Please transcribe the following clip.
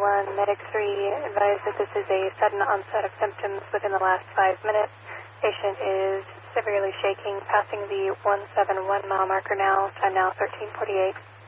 1, Medic 3, advise that this is a sudden onset of symptoms within the last 5 minutes. Patient is severely shaking, passing the 171 mile marker now, time now 13:48.